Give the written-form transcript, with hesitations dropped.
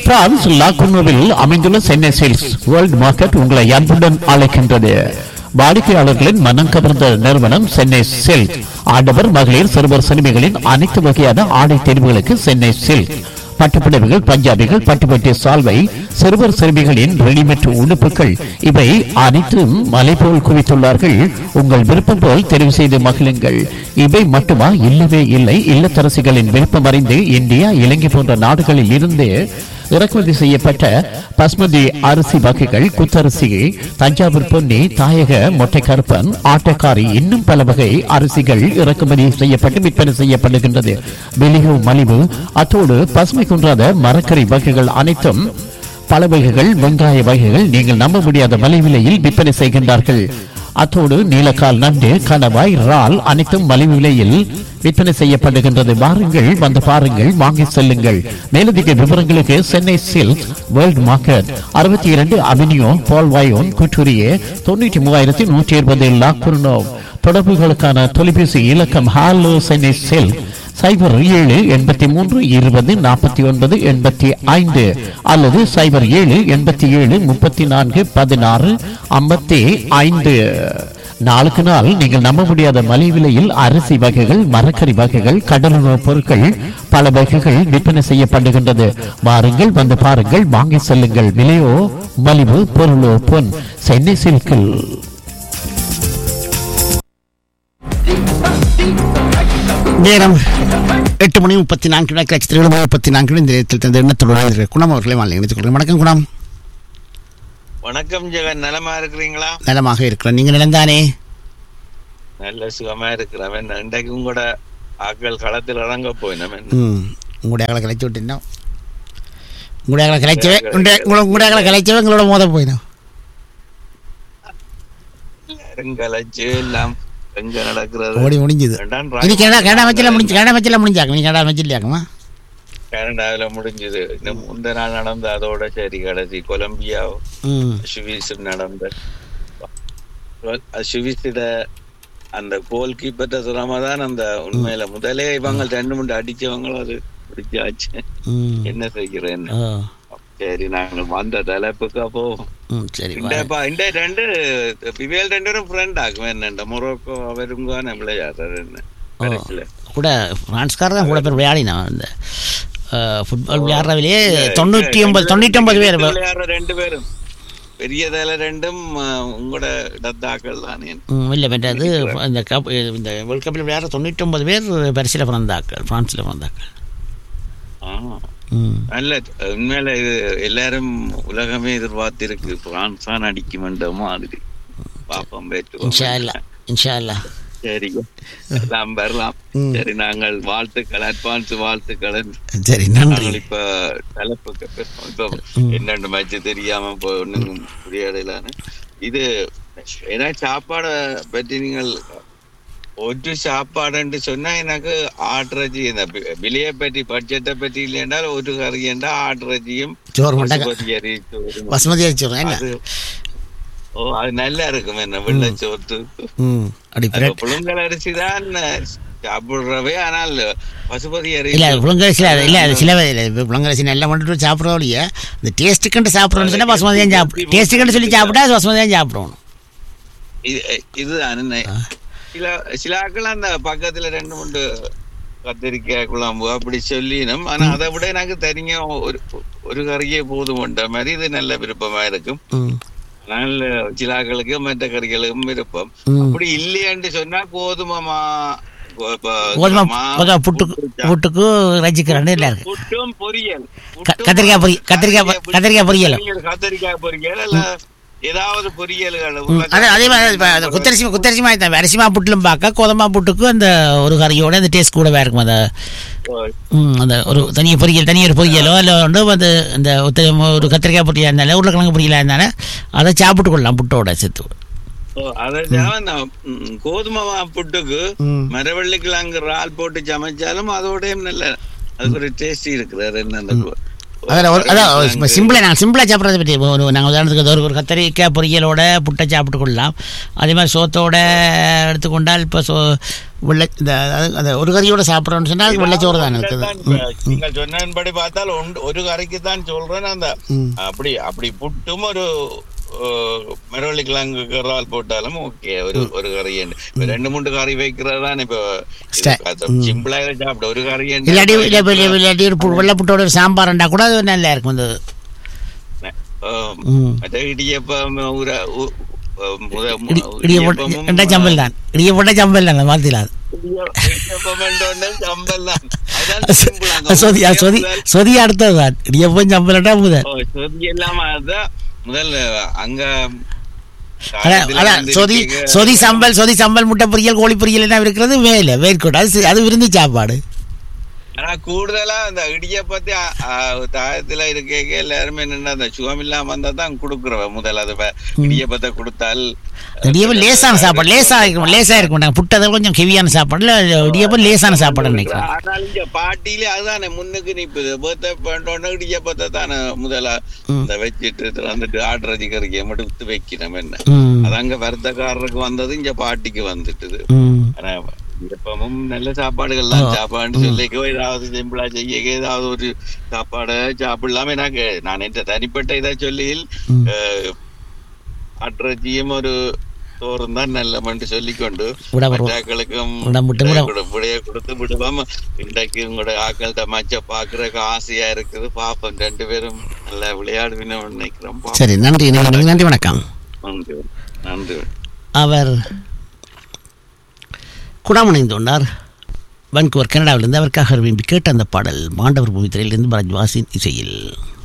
France லாகுனோவில் அமைந்துள்ள Chennai sales world market உங்களை அன்புடன் அழைக்கின்றது. வாடிக்கையாளர்களின் மனம் கவர்ந்த நிறுவனம் சென்னை சில்க். ஆடவர் மகளிர் சிறுவர் சிறுமிகளின் அனைத்து வகையான ஆடை தேர்வுகளுக்கு சென்னை சில்க். பட்டுப்புடவைகள், பஞ்சாபிகள், பட்டுப்பட்டி சால்வை, சிறுவர் சிறுமிகளின் ரெடிமேட் உடுப்புகள் இவை அனைத்தும் மலை போல் குவித்துள்ளார்கள். உங்கள் விருப்பம் போல் தெரிவு செய்து மகிழுங்கள். இவை மட்டுமா? இல்லவே இல்லை. இல்லத்தரசிகளின் விருப்பம் அறிந்து இந்தியா, இலங்கை போன்ற நாடுகளில் இருந்து இறக்குமதி செய்யப்பட்ட பஸ்மதி அரிசி வகைகள், குத்தரிசி, தஞ்சாவூர் பொன்னி, தாயக மொட்டை கருப்பன், ஆட்டக்காரி, இன்னும் பல வகை அரிசிகள் இறக்குமதி செய்யப்பட்டு விற்பனை செய்யப்படுகின்றது. வெளியோ மலிவு. அத்தோடு பசுமை குன்றாத மரக்கறி வகைகள் அனைத்தும், பல வகைகள், வெங்காய வகைகள் நீங்கள் நம்ப முடியாத மலை விலையில் விற்பனை செய்கின்றார்கள். அத்தோடு நீலக்கால், நண்டு, கணவாய், இறால் அனைத்தும் மலிவு விலையில் விற்பனை செய்யப்படுகின்றது. வாருங்கள், வந்து பாருங்கள், வாங்கி செல்லுங்கள். மேலதிக விவரங்களுக்கு Chennai silk world market, 62 avenue பால்வாயோன், குற்றூரியே, 93,120 லாகுர்னோ. தொடர்புகளுக்கான தொலைபேசி இலக்கம் ஹாலோ சென்னை சில்க் 07 20 அல்லது 0787341655. நாளுக்கு நாள் நீங்கள் நம்ப முடியாத மலை விலையில் அரிசி வகைகள், மரக்கறி வகைகள், கடலுணவுப் பொருட்கள் பல வகைகள் விற்பனை செய்யப்படுகின்றது. வாருங்கள், வந்து பாருங்கள், வாங்கி செல்லுங்கள். விலையோ மலிவு, பொருளோ பொன். சென்னை சில்கில். நேரம் 8:34 இந்த நேரத்தில் தந்த எண்ணத்தோடு குணம் அவர்களை வாழ்க்கை இணைத்துக் கொள்கிறேன். வணக்கம் குணம். வணக்கம் ஜெகன், நலமா இருக்கிறீங்களா? நலமாக இருக்கிறேன். நீங்க நிலந்தானே? நல்ல சுகமா இருக்கிறவன். இன்றைக்கு உங்களோட ஆக்கள் களத்தில் இறங்க போயினோம். உங்களுடைய ஆக்களை கலைச்சு விட்டீங்கன்னா உங்களுடைய ஆக்களை கலைச்சவே எங்களோட மோத போயினோம். எல்லாரும் கலைச்சு எல்லாம் எங்க நடக்கிறது ஓடி முடிஞ்சது. கனடா மேட்சில் முடிஞ்சாங்க. நீ கனடா மேட்சில் இல்லையாக்குமா? கனடாவில் முடிஞ்சது. இன்னும் முந்த நாள் நடந்த அதோட சரி கடைசி கொலம்பியாவும் சுவிஸும் நடந்த சுவிஸிட அந்த கோல் கீப்பர்ட்ட சொல்லாமதான் அந்த உண்மையில முதலே இவங்க 2 அடிச்சவங்களும் அது பிடிச்சாச்சு. என்ன செய்கிறேன். சரி, நாங்கள் வந்த தலைப்புக்கு போவோம். ரெண்டும் ஃப்ரெண்ட் ஆகும். என்ன மொரோக்கோ அவரும் விளையாடுறாரு. என்ன கூட பிரான்ஸ்காரர் தான் கூட பேர் விளையாடினா இந்த ஃபுட்பால் விளையாடுறவிலேயே 99 பேர் விளையாடுற 2 பேரும் பெரிய தலை 2ம் உங்களோட இடத்தாக்கள் தானே. இல்லை பெற்றது இந்த வேர்ல்ட் கப்பில் விளையாடுற 99 பேர் பரிசில் பிறந்தாக்கள், பிரான்ஸில் பிறந்தாக்கள். நல்ல உண்மையில இது எல்லாரும் உலகமே எதிர்பார்த்திருக்கு. பிரான்ஸ் தான் அடிக்கும் என்ற மாதிரி பாப்பம். சரி, எல்லாம் வரலாம். சரி, நாங்கள் வாழ்த்துக்கள், அட்வான்ஸ் வாழ்த்துக்கள். சரி, நன்றி. இப்ப தலைப்புக்கு என்னென்ன மேட்ச் தெரியாம ஒண்ணும் புரியலான இது ஏன்னா சாப்பாடை பற்றி நீங்கள் ஒரு சாப்பாடுன்னு சொன்னா எனக்கு ஆட்ரஜி இந்த விலையை பற்றி பட்ஜெட்டை பற்றி இல்லை என்றால் ஒரு கறி என்றால் ஆட்ரஜியும் பசுமதி அரிசி. ஓ, அது நல்லா இருக்கும். என்ன வெள்ளச்சோத்து புழுங்கல் அரிசி தான் சாப்பிடுறவே. ஆனால் பசுபதி அரிசி இல்ல, புழுங்கரிசி இல்ல, அது சில புழுங்கரிசி நல்லா பண்ணிட்டு சாப்பிடுறோம் இல்லையா? இந்த டேஸ்ட்டுக்குன்னு சாப்பிடணும்னு சொன்னா பசுமதியும் சாப்பிடும். டேஸ்ட்டுக்குன்னு சொல்லி சாப்பிட்டா பசுமதியும் சாப்பிடணும். இதுதான் சில ஆக்கள் அந்த பக்கத்துல 2 கத்திரிக்காய் குழம்பு அப்படி சொல்லினோம். ஆனா அதை விட எனக்கு தனியா ஒரு கறியே போதும்ன்ற மாதிரி இது நல்ல விருப்பமா இருக்கும். ஆனால் சில ஆக்களுக்கு மற்ற கறிகளுக்கும் விருப்பம். அப்படி இல்லையான்னு சொன்னா கோதுமை புட்டுக்கு ரஜிக்கிறேன் புட்டும் பொரியல், கத்திரிக்காய் பொரியல் அல்ல ஏதாவது பொரியல்கள். அதே மாதிரி குத்தரிசி மாதிரி தான் அரிசிமா புட்டிலும் பார்க்க கோதமா புட்டுக்கு அந்த ஒரு கறியோட அந்த டேஸ்ட் கூடவே இருக்கும். அந்த ஒரு தனியொரு பொரியலோ இல்லை வந்து அந்த ஒரு கத்திரிக்காய் பொரியலாக இருந்தாலும் உருளைக்கிழங்கு பொரியலாக இருந்தாலும் அதை சாப்பிட்டு கொள்ளலாம் புட்டோட சேர்த்து. கோதுமை புட்டுக்கு மரவள்ளிக்கிழங்கு இறால் போட்டு சமைச்சாலும் அதோடய நல்ல அதுக்கு ஒரு டேஸ்டி இருக்கிறாரு. என்ன அதான் சிம்பிளாக சாப்பிட்றதை பற்றி நாங்கள் உதாரணத்துக்கு ஒரு கத்தரிக்காய் பொரியலோட புட்டை சாப்பிட்டு கொள்ளலாம். அதே மாதிரி சோத்தோட எடுத்துக்கொண்டால் இப்போ வெள்ளை இந்த ஒரு கறியோட சாப்பிட்றோம்னு சொன்னால் வெள்ளைச்சோறு தான் இருக்குது. நீங்கள் சொன்னபடி பார்த்தால் ஒரு கறிக்கு தான் சொல்றேன். அந்த அப்படி புட்டும் ஒரு மரவள்ளி கிழங்கு கறால் போட்டாலும் ஓகே. ஒரு கறி 2-3 கறி வைக்கிறதான் இப்போ சிம்பிளா சாப்பிட ஒரு கறி இல்லாட்டி வெள்ளை புட்டோட ஒரு சாம்பார்ண்டா கூட அது நல்லா இருக்கும். அந்த இடியப்பம் சம்பல் தான் இடியப்பட்ட சம்பல் தான் மாத்திலாது சொதி அடுத்ததுதான் இடியப்பம் சம்பல்ட்டா சொதி இல்லாம அதான் முதல்ல அங்க சொதி சம்பல் முட்டை பொரியல் கோழி பொரியல் என்ன இருக்கிறது மேல வேர்க்கோட்டை அது விருந்து சாப்பாடு. ஆனா கூடுதலா அந்த இடியப்பத்தி தாயத்துல இருக்க எல்லாருமே நின்று அந்த சுகம் இல்லாம வந்தா தான் கொடுக்குறோம். முதல்ல அது இடியப்பத்தை கொடுத்தால் இடியப்பம் லேசான சாப்பாடு லேசா இருக்கும். புட்டதை கொஞ்சம் ஹெவியான சாப்பாடுல இடியப்பம் லேசான சாப்பாடு நினைக்கிறேன். ஆனால் இங்க பாட்டியிலே அதுதானே முன்னுக்கு நிற்பது. பர்த்டே பண்ணோன்னா இடியப்பத்தை தானே முதல்ல இந்த வச்சுட்டு வந்துட்டு ஆடுறது கறிக்க மட்டும் வித்து வைக்கணும். என்ன அது அங்க வருத்தக்காரருக்கு வந்தது இங்க பாட்டிக்கு வந்துட்டுது. ஆனா எப்பவும் நல்ல சாப்பாடுகள்லாம் சாப்பாடுன்னு சொல்லிக்கோ ஏதாவது சிம்பிளா செய்ய ஏதாவது ஒரு சாப்பாடை சாப்பிடலாமே. நான் என்ற தனிப்பட்ட இதை சொல்லியில் ஆற்றச்சியும் ஒரு சோறும் தான் நல்லமன்று சொல்லிக்கொண்டு மற்றாக்களுக்கும் விடைய கொடுத்து விடுவோம். இன்றைக்கு உங்களோட ஆக்கள் தமாச்ச பாக்குறதுக்கு ஆசையா இருக்குது. பாப்போம் 2 பேரும் நல்லா விளையாடுவின்னு நினைக்கிறோம். சரி, நன்றி நன்றி, வணக்கம். நன்றி. அவர் குணாமணிந்துள்ளார் வான்கூவர் கனடாவிலிருந்து. அவருக்காக விரும்பி கேட்ட அந்த பாடல் மாண்டவர் பூமி திரையிலிருந்து பரஜ்வாசின் இசையில்.